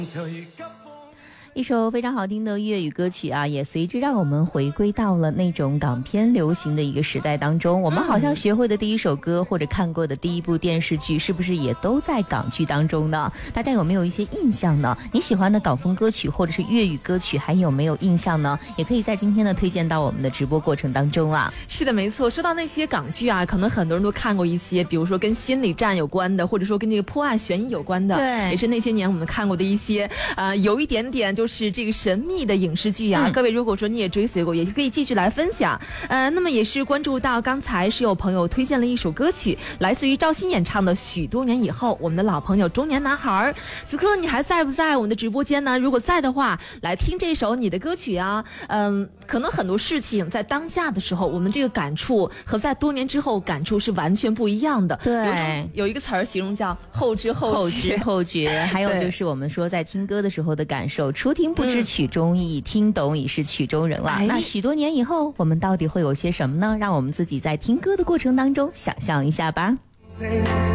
一首非常好听的粤语歌曲啊，也随之让我们回归到了那种港片流行的一个时代当中。我们好像学会的第一首歌或者看过的第一部电视剧，是不是也都在港剧当中呢？大家有没有一些印象呢？你喜欢的港风歌曲或者是粤语歌曲还有没有印象呢？也可以在今天呢推荐到我们的直播过程当中啊。 是的，没错。说到那些港剧啊，可能很多人都看过一些，比如说跟心理战有关的，或者说跟这个破案悬疑有关的， 对， 也是那些年我们看过的一些有一点点就是这个神秘的影视剧啊。各位如果说你也追随过，也可以继续来分享。那么也是关注到刚才是有朋友推荐了一首歌曲，来自于赵鑫演唱的《许多年以后》，我们的老朋友中年男孩。此刻你还在不在我们的直播间呢？如果在的话，来听这首你的歌曲啊。可能很多事情在当下的时候，我们这个感触和在多年之后感触是完全不一样的。 对， 有一个词儿形容叫后知后觉。 还有就是我们说在听歌的时候的感受，初听不知曲中意，听懂已是曲中人了。那许多年以后，我们到底会有些什么呢？让我们自己在听歌的过程当中想象一下吧。